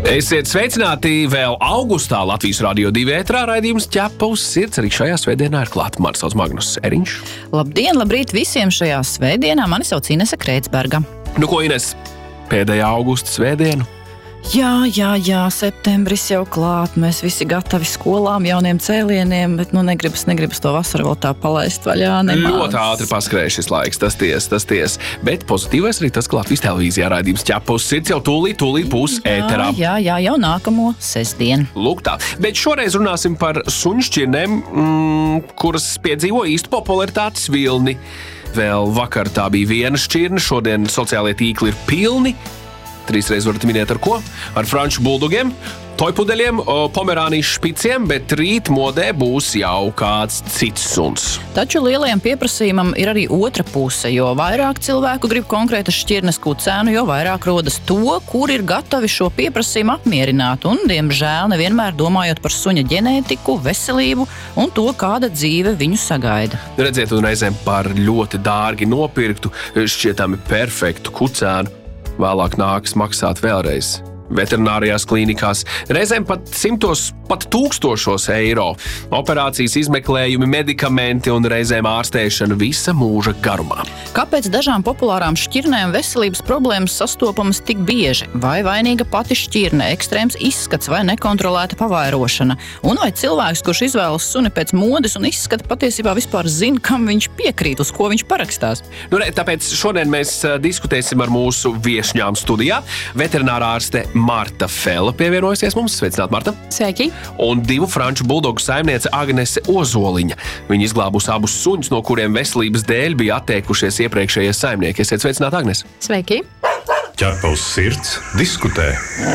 Esiet sveicināti vēl augustā Latvijas Radio 2 ētrā raidījums Ķepa uz sirds. Arī šajā svētdienā ir klāt. Mani sauc Magnus Eriņš. Labdien, labrīt visiem šajā svētdienā. Mani sauc Inese Kreitsberga. Nu ko, Ines, pēdējā augusta svētdienu? Jā, septembris jau klāt. Mēs visi gatavi skolām, jauniem cēlieniem, bet negribas to vasaru vēl tā palaist vaļā. Ļoti ātri paskrēja šis laiks, tas ties. Bet pozitīvais arī tas, ka Latvijas televīzijā raidījums Ķepa uz sirds jau tūlīt būs ēterā. Jā, jau nākamo sestdienu. Lūk tā. Bet šoreiz runāsim par suņšķirnēm, kuras piedzīvo īstu popularitātes vilni. Vēl vakar tā bija viena šķirne, šodien sociālie tīkli ir pilni. 3 reizes varat minēt ar ko? Ar franču buldogiem, toipudeļiem, pomerānijas špiciem, bet rīt modē būs jau kāds cits suns. Taču lielajam pieprasījumam ir arī otra puse, jo vairāk cilvēku grib konkrētas šķirnes kucēnu, jo vairāk rodas to, kur ir gatavi šo pieprasījumu apmierināt. Un, diemžēl, nevienmēr domājot par suņa ģenētiku, veselību un to, kāda dzīve viņu sagaida. Redziet, un reizēm par ļoti dārgi nopirktu, šķietami perfektu kucēnu vēlāk nākas maksāt vēlreiz. Veterinārijās klīnikās reizēm pat 100, pat 1000 eiro. Operācijas, izmeklējumi, medikamenti un reizēm ārstēšana visa mūža garumā. Kāpēc dažām populārām šķirnēm veselības problēmas sastopamas tik bieži? Vai vainīga pati šķirne, ekstrēms izskats vai nekontrolēta pavairošana? Un vai cilvēks, kurš izvēlas suni pēc modes un izskata, patiesībā vispār zina, kam viņš piekrīt, uz ko viņš parakstās? Tāpēc šodien mēs diskutēsim ar mūsu viešņām studijā. Veterinārā ārste Marta Fela pievienojusies mums. Sveicināt, Marta! Sveiki! Un 2 franču buldogu saimniece Agnese Ozoliņa. Viņa izglābus abus suņus, no kuriem veselības dēļ bija atteikušies iepriekšējie saimnieki. Esiet sveicināti, Agnes! Sveiki! Ķepa uz sirds diskutē.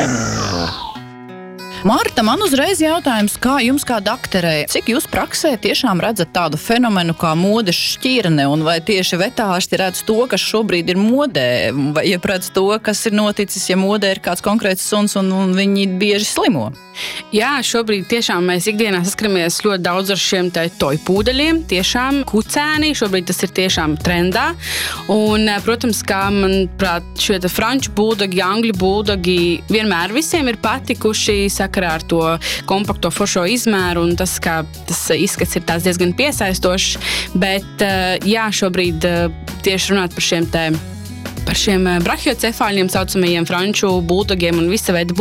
Marta, man uzreiz jautājums, kā jums kā dakterei, cik jūs praksē tiešām redzat tādu fenomenu kā modes šķirne, un vai tieši vetārsti redz to, kas šobrīd ir modē, vai redz to, kas ir noticis, ja modē ir kāds konkrēts suns un viņi bieži slimo? Jā, šobrīd tiešām mēs ikdienā saskaramies ļoti daudz ar šiem toipūdeļiem, tiešām kucēni, šobrīd tas ir tiešām trendā, un, protams, kā manuprāt, šie franču buldogi, angļu buldogi vienmēr visiem ir patikuši sakarā ar to kompakto foršo izmēru, un tas izskats ir tās diezgan piesaistošs, bet jā, šobrīd tieši runāt par šiem brahiocefāļiem saucamajiem franču buldogiem un visa veida